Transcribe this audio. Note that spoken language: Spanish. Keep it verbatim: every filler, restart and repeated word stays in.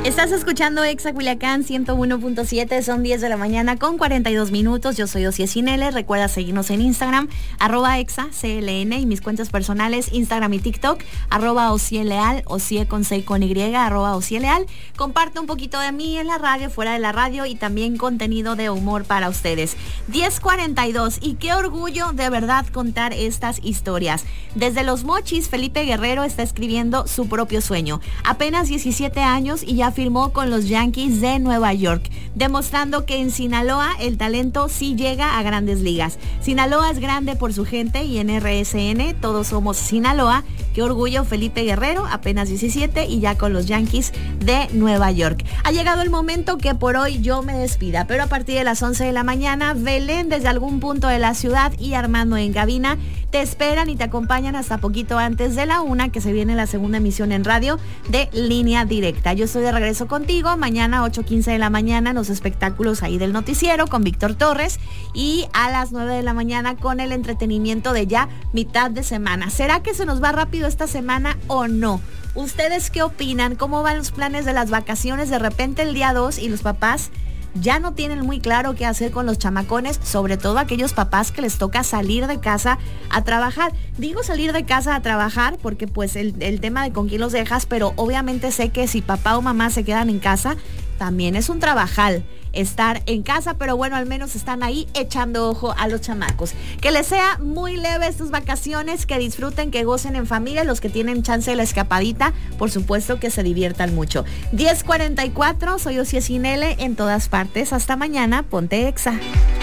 Estás escuchando Exa Culiacán ciento uno punto siete, son diez de la mañana con cuarenta y dos minutos. Yo soy Osie Sinele, recuerda seguirnos en Instagram, arroba Exa C L N, y mis cuentas personales, Instagram y TikTok, arroba Osie Leal, Osie con C y con Y, arroba Osie Leal. Comparte un poquito de mí en la radio, fuera de la radio, y también contenido de humor para ustedes. diez cuarenta y dos, y qué orgullo de verdad contar estas historias. Desde Los Mochis, Felipe Guerrero está escribiendo su propio sueño. Apenas diecisiete años y ya firmó con los Yankees de Nueva York, demostrando que en Sinaloa el talento sí llega a grandes ligas. Sinaloa es grande por su gente y en R S N todos somos Sinaloa. Qué orgullo, Felipe Guerrero, apenas diecisiete y ya con los Yankees de Nueva York. Ha llegado el momento que por hoy yo me despida, pero a partir de las once de la mañana, Belén desde algún punto de la ciudad y Armando en cabina te esperan y te acompañan hasta poquito antes de la una, que se viene la segunda emisión en radio de Línea Directa. Yo estoy de regreso contigo mañana ocho quince de la mañana en los espectáculos ahí del noticiero con Víctor Torres, y a las nueve de la mañana con el entretenimiento de ya mitad de semana. ¿Será que se nos va rápido esta semana o no? ¿Ustedes qué opinan? ¿Cómo van los planes de las vacaciones? De repente el día dos y los papás ya no tienen muy claro qué hacer con los chamacones, sobre todo aquellos papás que les toca salir de casa a trabajar. Digo salir de casa a trabajar porque pues el, el tema de con quién los dejas, pero obviamente sé que si papá o mamá se quedan en casa, también es un trabajal estar en casa, pero bueno, al menos están ahí echando ojo a los chamacos. Que les sea muy leve estas vacaciones, que disfruten, que gocen en familia, los que tienen chance de la escapadita, por supuesto que se diviertan mucho. diez cuarenta y cuatro, soy Osie Sinele en todas partes. Hasta mañana, ponte Exa.